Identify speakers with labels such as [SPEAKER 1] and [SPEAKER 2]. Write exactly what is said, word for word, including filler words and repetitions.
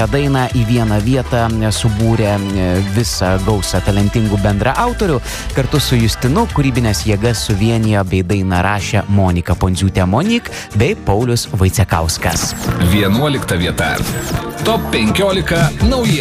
[SPEAKER 1] dainą į vieną vietą subūrė visą gausą talentingų bendra autorių. Kartu su Justinu kūrybinės jėgas suvienijo bei dainą rašė Monika Pondziūtė Monik bei Paulius Vaicekauskas.
[SPEAKER 2] vienuolikta vieta. Top penkiolika naujienų.